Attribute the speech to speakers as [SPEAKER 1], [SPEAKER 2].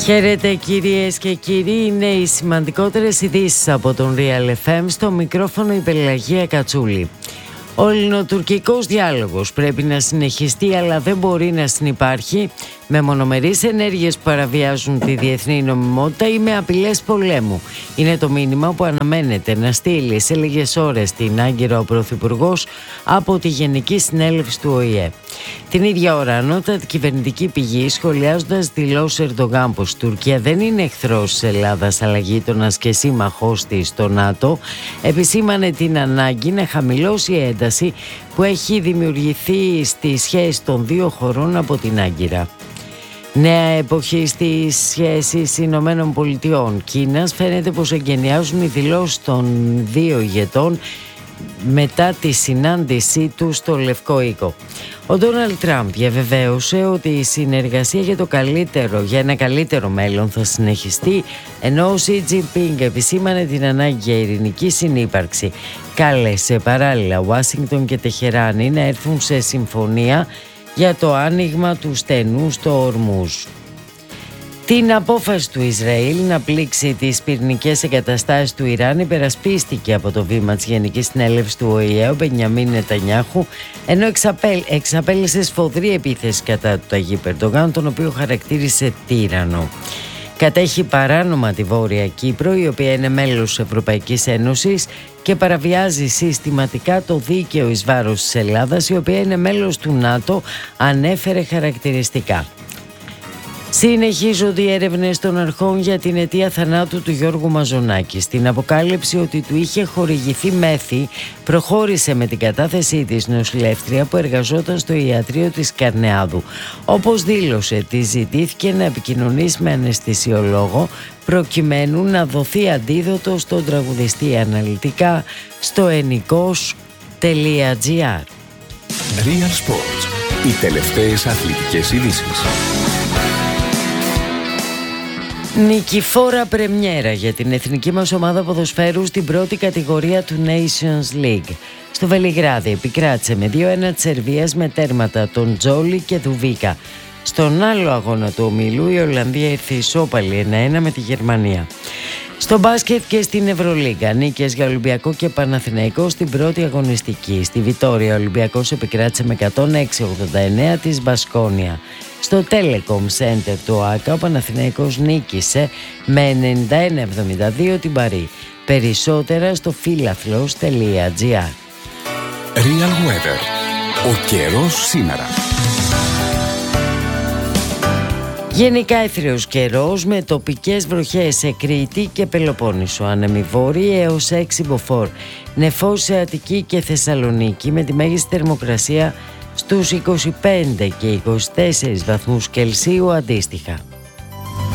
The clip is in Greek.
[SPEAKER 1] Χαίρετε κυρίες και κύριοι, είναι οι σημαντικότερες ειδήσεις από τον Real FM, στο μικρόφωνο η Πελαγία Κατσούλη. Ο ελληνοτουρκικός διάλογος πρέπει να συνεχιστεί, αλλά δεν μπορεί να συνυπάρχει με μονομερείς ενέργειες που παραβιάζουν τη διεθνή νομιμότητα ή με απειλές πολέμου. Είναι το μήνυμα που αναμένεται να στείλει σε λίγες ώρες στην Άγκυρα ο Πρωθυπουργός από τη Γενική Συνέλευση του ΟΗΕ. Την ίδια ώρα, ανώτατη κυβερνητική πηγή, σχολιάζοντας δηλώσεις Ερντογάν πως η Τουρκία δεν είναι εχθρός της Ελλάδας αλλά γείτονας και σύμμαχός της στο ΝΑΤΟ, επισήμανε την ανάγκη να χαμηλώσει η ένταση που έχει δημιουργηθεί στη σχέση των δύο χωρών από την Άγκυρα. Νέα εποχή στις σχέσεις Ηνωμένων Πολιτειών Κίνας. Φαίνεται πως εγκαινιάζουν οι δηλώσεις των δύο ηγετών μετά τη συνάντησή του στο Λευκό Οίκο. Ο Ντόναλντ Τραμπ διαβεβαίωσε ότι η συνεργασία για ένα καλύτερο μέλλον θα συνεχιστεί, ενώ ο Σι Τζινπίνγκ επισήμανε την ανάγκη για ειρηνική συνύπαρξη. Κάλεσε παράλληλα Ουάσιγκτον και Τεχεράνη να έρθουν σε συμφωνία για το άνοιγμα του στενού στο Ορμούζ. Την απόφαση του Ισραήλ να πλήξει τις πυρηνικές εγκαταστάσεις του Ιράν υπερασπίστηκε από το βήμα της Γενικής Συνέλευσης του ΟΗΕ ο Μπενιαμίν Νετανιάχου, ενώ εξαπέλυσε σφοδρή επίθεση κατά του Ταγίπ Ερντογάν, τον οποίο χαρακτήρισε τύραννο. Κατέχει παράνομα τη Βόρεια Κύπρο, η οποία είναι μέλος της Ευρωπαϊκής Ένωσης, και παραβιάζει συστηματικά το δίκαιο εις βάρος της Ελλάδας, η οποία είναι μέλος του ΝΑΤΟ, ανέφερε χαρακτηριστικά. Συνεχίζονται οι έρευνες των αρχών για την αιτία θανάτου του Γιώργου Μαζονάκη. Στην αποκάλυψη ότι του είχε χορηγηθεί μέθη, προχώρησε με την κατάθεσή της νοσηλεύτρια που εργαζόταν στο ιατρείο της Καρνεάδου. Όπως δήλωσε, της ζητήθηκε να επικοινωνήσει με αναισθησιολόγο προκειμένου να δοθεί αντίδοτο στον τραγουδιστή. Αναλυτικά στο ennikos.gr.
[SPEAKER 2] Real Sports. Οι τελευταίες αθλητικές ειδήσεις.
[SPEAKER 1] Νικηφόρα πρεμιέρα για την εθνική μας ομάδα ποδοσφαίρου στην πρώτη κατηγορία του Nations League. Στο Βελιγράδι επικράτησε με 2-1 της Σερβίας με τέρματα τον Τζόλι και Δουβίκα. Στον άλλο αγώνα του ομίλου η Ολλανδία ήρθε ισόπαλη 1-1 με τη Γερμανία. Στο μπάσκετ και στην Ευρωλίγκα, νίκες για Ολυμπιακό και Παναθηναϊκό στην πρώτη αγωνιστική. Στη Βιτόρια ο Ολυμπιακός επικράτησε με 106-89 της Μπασκόνια. Στο Telecom Center του ΟΑΚΑ ο Παναθηναϊκός νίκησε με 91-72 την Παρί. Περισσότερα στο φίλαθλος.gr.
[SPEAKER 2] Real Weather. Ο καιρός σήμερα.
[SPEAKER 1] Γενικά έθριος καιρός με τοπικές βροχές σε Κρήτη και Πελοπόννησο, άνεμοι βόρειοι έως 6 μποφόρ, νεφός σε Αττική και Θεσσαλονίκη με τη μέγιστη θερμοκρασία στους 25 και 24 βαθμούς Κελσίου αντίστοιχα.